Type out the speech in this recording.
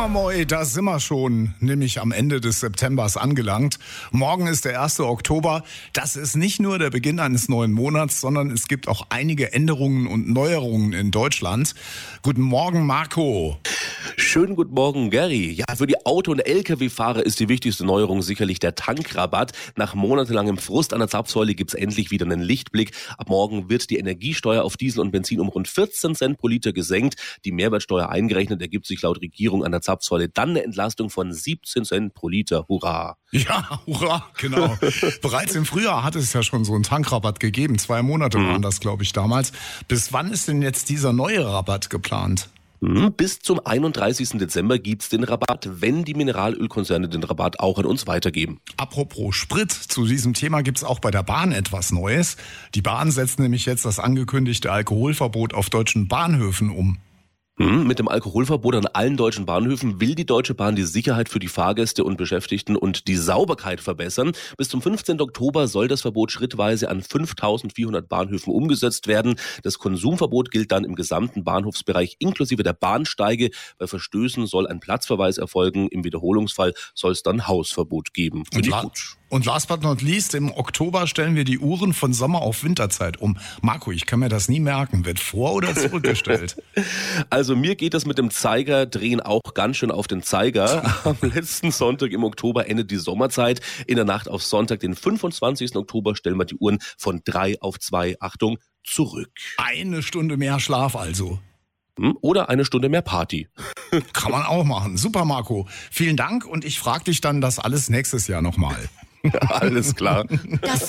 moi, da sind wir schon, nämlich am Ende des Septembers angelangt. Morgen ist der 1. Oktober. Das ist nicht nur der Beginn eines neuen Monats, sondern es gibt auch einige Änderungen und Neuerungen in Deutschland. Guten Morgen, Marco. Schönen guten Morgen, Gary. Ja, für die Auto- und Lkw-Fahrer ist die wichtigste Neuerung sicherlich der Tankrabatt. Nach monatelangem Frust an der Zapfsäule gibt's endlich wieder einen Lichtblick. Ab morgen wird die Energiesteuer auf Diesel und Benzin um rund 14 Cent pro Liter gesenkt. Die Mehrwertsteuer eingerechnet ergibt sich laut Regierung an der Zapfsäule dann eine Entlastung von 17 Cent pro Liter. Hurra! Ja, hurra, genau. Bereits im Frühjahr hat es ja schon so einen Tankrabatt gegeben. 2 Monate waren das, glaube ich, damals. Bis wann ist denn jetzt dieser neue Rabatt geplant? Bis zum 31. Dezember gibt's den Rabatt, wenn die Mineralölkonzerne den Rabatt auch an uns weitergeben. Apropos Sprit, zu diesem Thema gibt's auch bei der Bahn etwas Neues. Die Bahn setzt nämlich jetzt das angekündigte Alkoholverbot auf deutschen Bahnhöfen um. Mit dem Alkoholverbot an allen deutschen Bahnhöfen will die Deutsche Bahn die Sicherheit für die Fahrgäste und Beschäftigten und die Sauberkeit verbessern. Bis zum 15. Oktober soll das Verbot schrittweise an 5.400 Bahnhöfen umgesetzt werden. Das Konsumverbot gilt dann im gesamten Bahnhofsbereich inklusive der Bahnsteige. Bei Verstößen soll ein Platzverweis erfolgen. Im Wiederholungsfall soll es dann Hausverbot geben. Und last but not least, im Oktober stellen wir die Uhren von Sommer- auf Winterzeit um. Marco, ich kann mir das nie merken. Wird vor- oder zurückgestellt? Also mir geht das mit dem Zeiger drehen auch ganz schön auf den Zeiger. Am letzten Sonntag im Oktober endet die Sommerzeit. In der Nacht auf Sonntag, den 25. Oktober, stellen wir die Uhren von 3 auf 2, Achtung, zurück. 1 Stunde mehr Schlaf also. Oder 1 Stunde mehr Party. Kann man auch machen. Super, Marco. Vielen Dank und ich frage dich dann das alles nächstes Jahr nochmal. Alles klar. Das